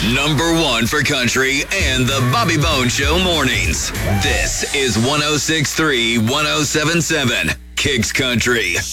Number one for country and the Bobby Bone Show mornings. This is 106.3, 107.7 Kicks Country.